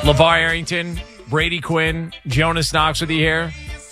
LeVar Arrington, Brady Quinn, Jonas Knox with you here.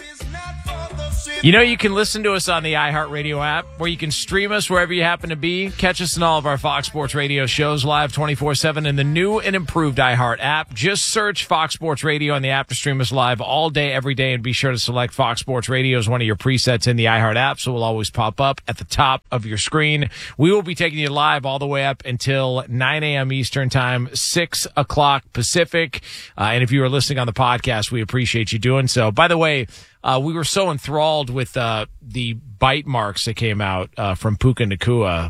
You know you can listen to us on the iHeartRadio app, where you can stream us wherever you happen to be. Catch us in all of our Fox Sports Radio shows live 24/7 in the new and improved iHeart app. Just search Fox Sports Radio on the app to stream us live all day, every day, and be sure to select Fox Sports Radio as one of your presets in the iHeart app, so it will always pop up at the top of your screen. We will be taking you live all the way up until 9 a.m. Eastern Time, 6 o'clock Pacific. And if you are listening on the podcast, we appreciate you doing so. By the way, we were so enthralled with the bite marks that came out from Puka Nacua,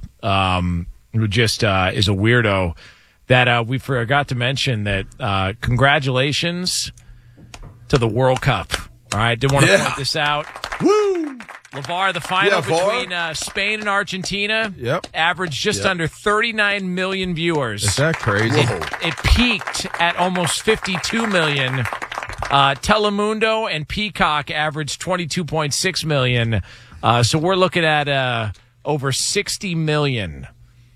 who just is a weirdo, that we forgot to mention that congratulations to the World Cup. All right, did want to point this out. Woo! LeVar, the final between Spain and Argentina averaged just under 39 million viewers. Is that crazy? It peaked at almost 52 million. Telemundo and Peacock averaged 22.6 million. So we're looking at over 60 million.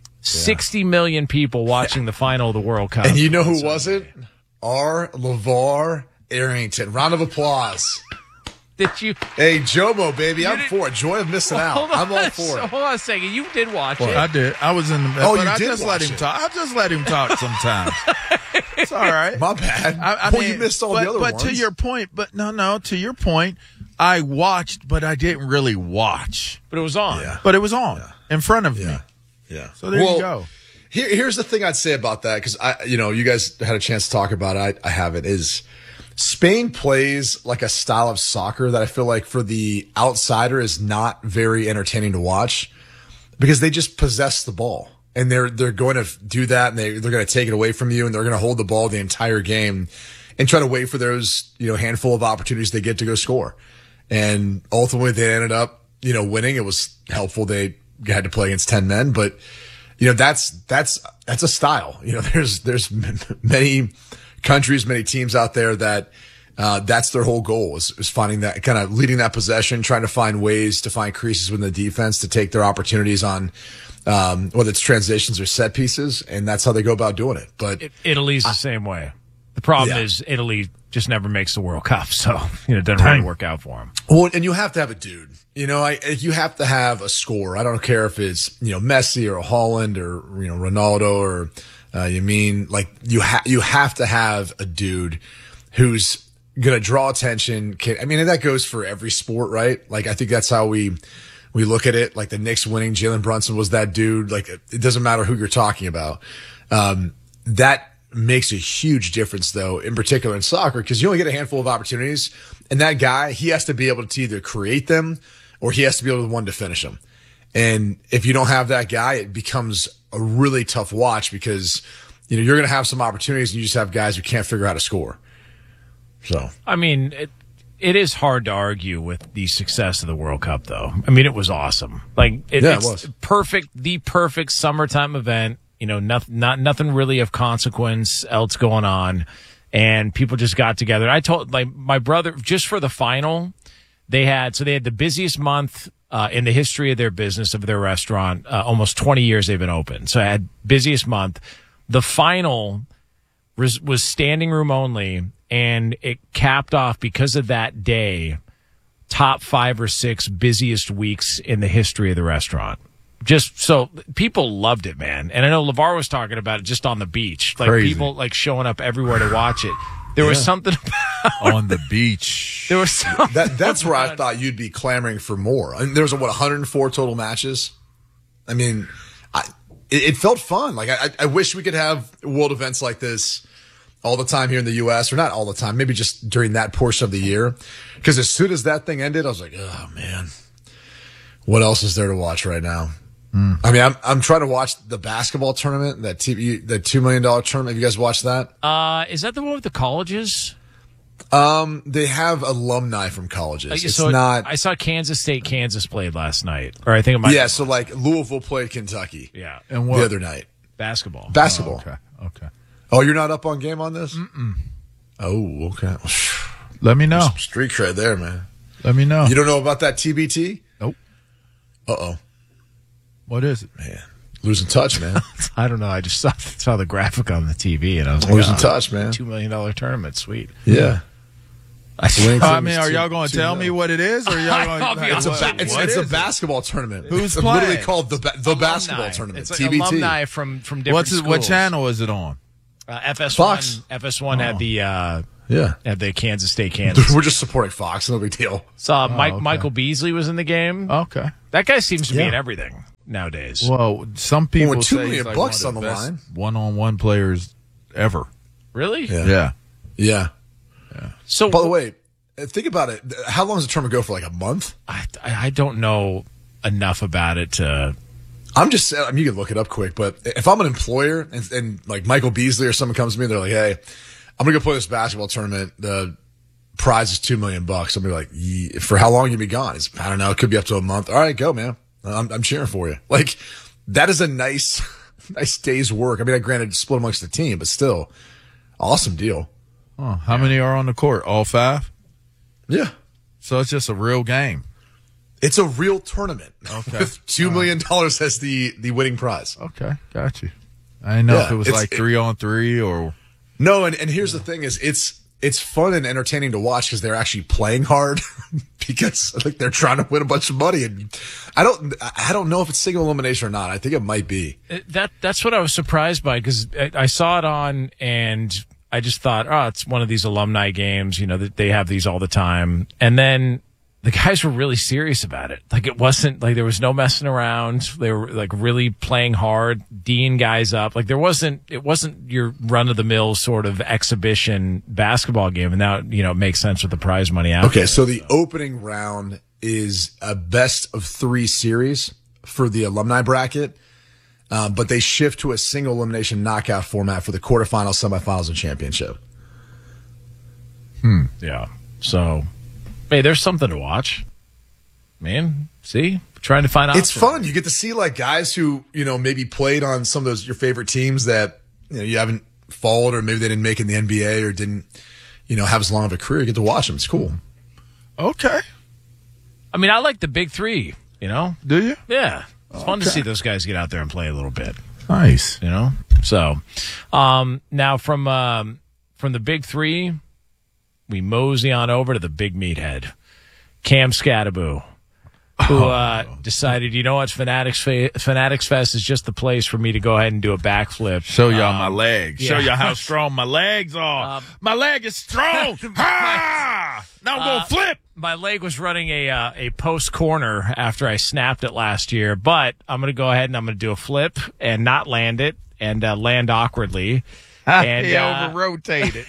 60 million people watching the final of the World Cup. And you know who wasn't? Our LeVar Arrington. Round of applause. Did you? Hey, Jomo, baby, I'm for it. Joy of missing out. I'm all for it. Hold on a second. You did watch it. I did. I was in the middle. Oh, you I did just watch let him it. talk. I just let him talk sometimes. It's all right. My bad. I Boy, mean, you missed all the other but ones. to your point, to your point, I watched, but I didn't really watch. But it was on. Yeah. But it was on in front of me. Yeah. So there you go. Here's the thing I'd say about that, because you guys had a chance to talk about it. I haven't. Is Spain plays like a style of soccer that I feel like for the outsider is not very entertaining to watch, because they just possess the ball, and they're going to do that, and they're going to take it away from you, and they're going to hold the ball the entire game and try to wait for those handful of opportunities they get to go score. And ultimately they ended up winning. It was helpful they had to play against 10 men, but that's a style. There's many countries, many teams out there that that's their whole goal is finding that kind of leading that possession, trying to find ways to find creases within the defense to take their opportunities on whether it's transitions or set pieces, and that's how they go about doing it. But Italy's the same way. The problem is Italy just never makes the World Cup, so it doesn't really work out for them. Well, and you have to have a dude. You have to have a scorer. I don't care if it's Messi or Haaland or Ronaldo or you have to have a dude who's gonna draw attention. And that goes for every sport, right? Like, I think that's how we look at it. Like the Knicks winning, Jalen Brunson was that dude. Like, it doesn't matter who you're talking about. That makes a huge difference, though, in particular in soccer, because you only get a handful of opportunities, and that guy, he has to be able to either create them or he has to be able to finish them. And if you don't have that guy, it becomes a really tough watch, because you're going to have some opportunities and you just have guys who can't figure out how to score. So it is hard to argue with the success of the World Cup, though. It was awesome. Like it was perfect, the perfect summertime event. Nothing really of consequence else going on, and people just got together. I told my brother, just for the final, they had the busiest month in the history of their business, of their restaurant. Almost 20 years they've been open, so I had busiest month. The final was standing room only, and it capped off, because of that day, top 5 or 6 busiest weeks in the history of the restaurant. Just so people loved it, man. And I know LeVar was talking about it just on the beach. Like, crazy. People showing up everywhere to watch it. There was something about on the beach. There was something that's where I thought you'd be clamoring for more. There was 104 total matches. It felt fun. Like, I wish we could have world events like this all the time here in the U.S., or not all the time, maybe just during that portion of the year. Because as soon as that thing ended, I was like, oh man, what else is there to watch right now? I'm trying to watch the basketball tournament, the $2 million tournament. Have you guys watched that? Is that the one with the colleges? They have alumni from colleges. It's not. I saw Kansas played last night, or I think it might. Yeah, so Louisville played Kentucky. Yeah, and the other night, basketball. Oh, okay. Oh, you're not up on game on this? Mm-mm. Oh, okay. Let me know. Some street cred there, man. Let me know. You don't know about that TBT? Nope. Uh-oh. What is it? Man, Losing touch, man. I don't know. I just saw the graphic on the TV, and I was like, Losing touch, man. $2 million tournament. Sweet. Yeah. I mean, are y'all going to tell me what it is, or y'all going It's a basketball tournament. Who's it's playing? literally called the basketball tournament. It's like TBT. alumni from different schools. What channel is it on? FS1. Fox. FS1 had the had the Kansas State Kansas. We're just supporting Fox. No big deal. Saw okay. Michael Beasley was in the game. Okay. That guy seems to be in everything nowadays. Well, some people with $2 say million he's like bucks one of on the the best line. one-on-one players ever. Really? Yeah. Yeah. So, By the way, think about it. How long does the tournament go for? Like a month? I don't know enough about it to. I'm just saying, I mean, you can look it up quick, but if I'm an employer and like Michael Beasley or someone comes to me, they're like, hey, I'm going to go play this basketball tournament. The prize is $2 million. I'm be like, for how long you be gone? I don't know. It could be up to a month. All right, go, man. I'm cheering for you. Like, that is a nice day's work. I mean, I granted split amongst the team, but still, awesome deal. Oh, how many are on the court? All 5? Yeah. So it's just a real game. It's a real tournament. Okay. With $2 million as the winning prize. Okay, got you. I didn't know if it was like 3-on-3 or. No, and here's the thing is it's fun and entertaining to watch because they're actually playing hard because like they're trying to win a bunch of money, and I don't know if it's single elimination or not. I think it might be. That's what I was surprised by because I saw it on and I just thought, oh, it's one of these alumni games. You know, that they have these all the time, and then the guys were really serious about it. Like it wasn't like there was no messing around. They were like really playing hard, D'ing guys up. Like it wasn't your run of the mill sort of exhibition basketball game. And now, you know, it makes sense with the prize money out. Okay. So the opening round is a best of 3 series for the alumni bracket. But they shift to a single elimination knockout format for the quarterfinals, semifinals, and championship. Yeah. So, hey, there's something to watch, man. See, trying to find out. It's fun. You get to see like guys who, you know, maybe played on some of those your favorite teams that, you know, you haven't followed, or maybe they didn't make it in the NBA or didn't, you know, have as long of a career. You get to watch them. It's cool. Okay. I mean, I like the big 3. You know? Do you? Yeah. It's fun to see those guys get out there and play a little bit. Nice. You know? So, now from the big 3, we mosey on over to the big meathead, Cam Scatterbo, who decided, you know what, Fanatics Fest is just the place for me to go ahead and do a backflip. Show y'all my legs. yeah. Show y'all how strong my legs are. My leg is strong. Ha! Now I'm going to flip. My leg was running a post corner after I snapped it last year, but I'm going to go ahead and I'm going to do a flip and not land it and land awkwardly. And he over-rotated.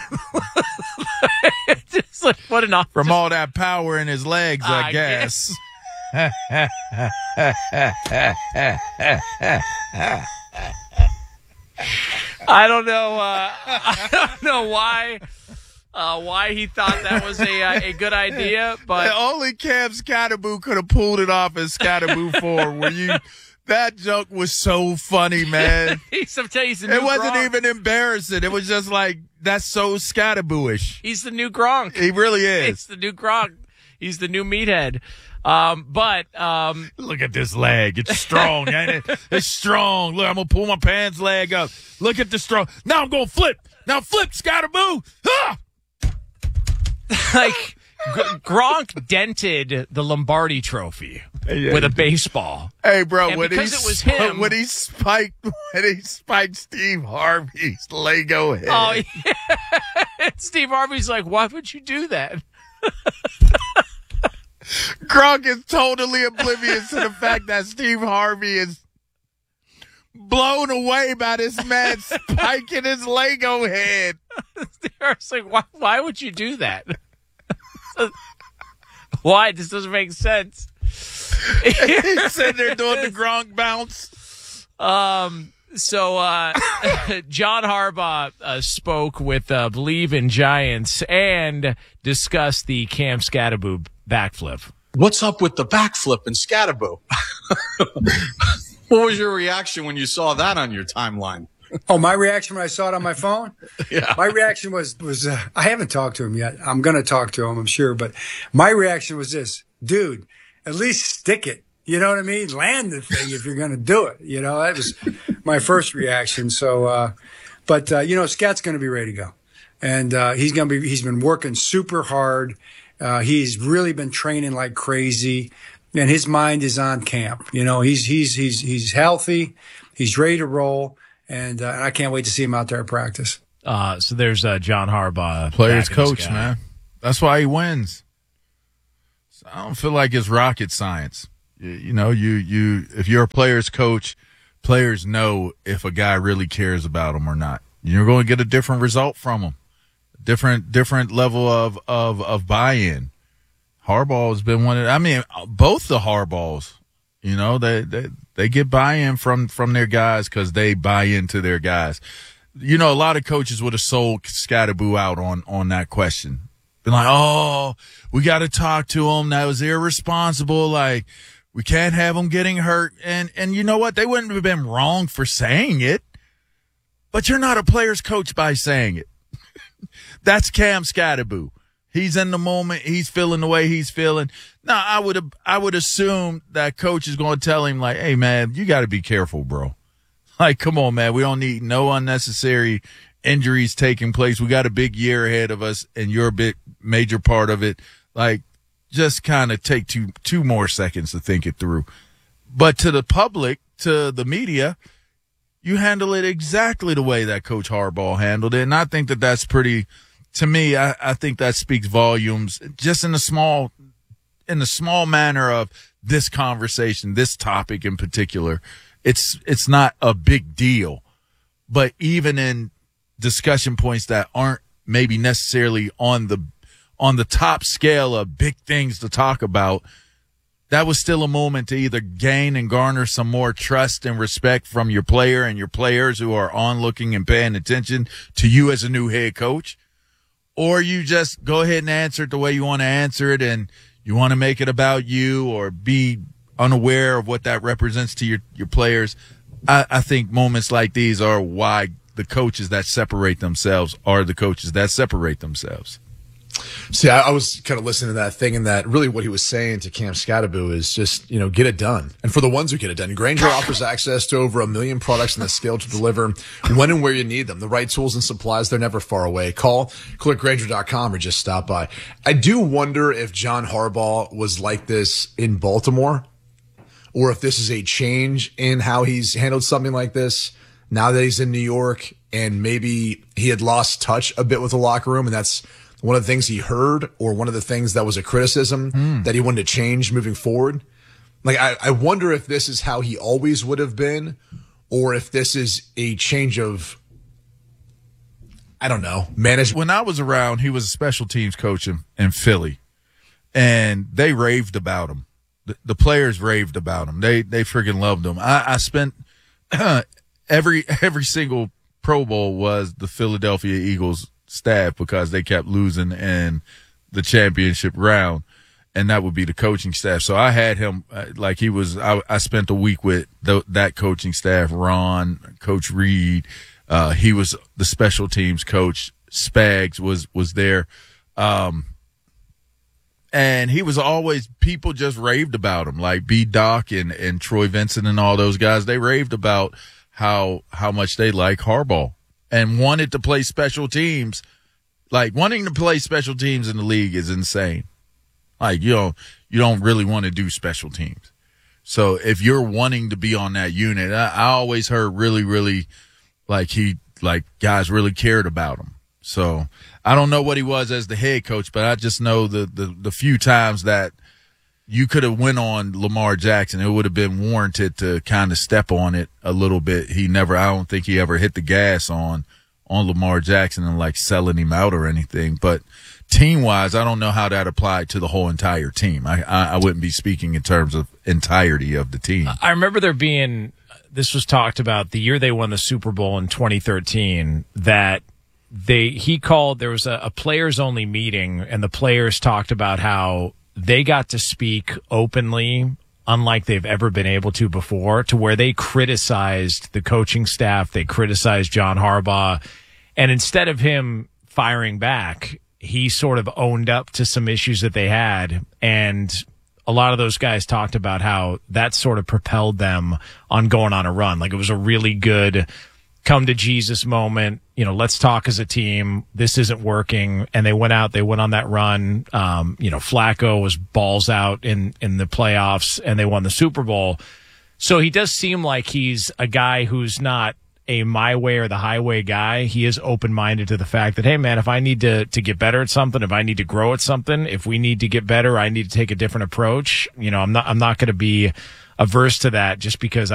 Just like, what an awesome. From all that power in his legs, I guess. I don't know. I don't know why he thought that was a good idea, but only Cam Scatterbo could have pulled it off as Scatterbo 4. That joke was so funny, man. I'm telling you, it wasn't even embarrassing. It was just like, that's so Scatterbo-ish. He's the new Gronk. He really is. It's the new Gronk. He's the new meathead. Look at this leg. It's strong, ain't it? It's strong. Look, I'm going to pull my pants leg up. Look at the strong. Now I'm going to flip. Now flip, Scatterbo. Ah! Like, Gronk dented the Lombardi trophy with a baseball. Hey, bro, and when he spiked Steve Harvey's Lego head. Oh, yeah. Steve Harvey's like, why would you do that? Gronk is totally oblivious to the fact that Steve Harvey is blown away by this man spiking his Lego head. It's like, why would you do that? Why? This doesn't make sense. He's sitting there doing the Gronk bounce. So John Harbaugh spoke with Believe in Giants and discussed the Cam Scatterbo backflip. What's up with the backflip and Scatterbo? What was your reaction when you saw that on your timeline? Oh, my reaction when I saw it on my phone? Yeah. My reaction was I haven't talked to him yet. I'm going to talk to him, I'm sure. But my reaction was this, dude, at least stick it. You know what I mean? Land the thing if you're going to do it. You know, that was my first reaction. So, Scat's going to be ready to go. And he's been working super hard. He's really been training like crazy. And his mind is on camp. You know, he's healthy. He's ready to roll. And I can't wait to see him out there at practice. So there's John Harbaugh. Players coach, man. That's why he wins. So I don't feel like it's rocket science. You know, if you're a player's coach, players know if a guy really cares about them or not. You're going to get a different result from him. Different level of buy-in. Harbaugh has been both the Harbaughs, you know, they get buy-in from their guys because they buy into their guys. You know, a lot of coaches would have sold Scatterboo out on that question. Been like, oh, we got to talk to him. That was irresponsible. Like, we can't have him getting hurt. And you know what? They wouldn't have been wrong for saying it. But you're not a player's coach by saying it. That's Cam Scatterboo. He's in the moment. He's feeling the way he's feeling. Now, I would assume that coach is going to tell him, like, hey, man, you got to be careful, bro. Like, come on, man. We don't need no unnecessary injuries taking place. We got a big year ahead of us, and you're a big major part of it. Like, just kind of take two more seconds to think it through. But to the public, to the media, you handle it exactly the way that Coach Harbaugh handled it. And I think that that's pretty, to me, I think that speaks volumes just in the small manner of this conversation, this topic in particular. It's not a big deal, but even in discussion points that aren't maybe necessarily on the top scale of big things to talk about, that was still a moment to either gain and garner some more trust and respect from your player and your players who are onlooking and paying attention to you as a new head coach, or you just go ahead and answer it the way you want to answer it and you want to make it about you or be unaware of what that represents to your players. I think moments like these are why the coaches that separate themselves are the coaches that separate themselves. See, I was kind of listening to that thing, and that really what he was saying to Cam Scatterboo is just, you know, get it done. And for the ones who get it done, Grainger offers access to over 1 million products and the scale to deliver when and where you need them. The right tools and supplies, they're never far away. Call, click Grainger.com or just stop by. I do wonder if John Harbaugh was like this in Baltimore, or if this is a change in how he's handled something like this now that he's in New York, and maybe he had lost touch a bit with the locker room, and that's one of the things he heard, or one of the things that was a criticism that he wanted to change moving forward. Like, I wonder if this is how he always would have been, or if this is a change of, I don't know, management. When I was around, he was a special teams coach in Philly, and they raved about him. The players raved about him. They freaking loved him. I spent every single Pro Bowl was the Philadelphia Eagles staff because they kept losing in the championship round, and that would be the coaching staff. So I had him like he was. I spent a week with that coaching staff. Ron, Coach Reed, he was the special teams coach. Spags was there. And he was always, people just raved about him, like B-Doc and Troy Vincent and all those guys. They raved about how much they like Harbaugh and wanted to play special teams. Like, wanting to play special teams in the league is insane. Like, you don't really want to do special teams. So if you're wanting to be on that unit, I always heard really, really like guys really cared about him. So I don't know what he was as the head coach, but I just know the few times that you could have went on Lamar Jackson, it would have been warranted to kind of step on it a little bit. I don't think he ever hit the gas on Lamar Jackson and like selling him out or anything. But team wise, I don't know how that applied to the whole entire team. I wouldn't be speaking in terms of entirety of the team. I remember this was talked about the year they won the Super Bowl in 2013, that there was a players only meeting, and the players talked about how they got to speak openly, unlike they've ever been able to before, to where they criticized the coaching staff, they criticized John Harbaugh, and instead of him firing back, he sort of owned up to some issues that they had and a lot of those guys talked about how that sort of propelled them on going on a run. Like, it was a really good come to Jesus moment. Let's talk as a team. This isn't working. And they went on that run. Flacco was balls out in the playoffs, and they won the Super Bowl. So he does seem like he's a guy who's not a my way or the highway guy. He is open-minded to the fact that, hey man, if I need to get better at something, if I need to grow at something, if we need to get better, I need to take a different approach. I'm not going to be averse to that just because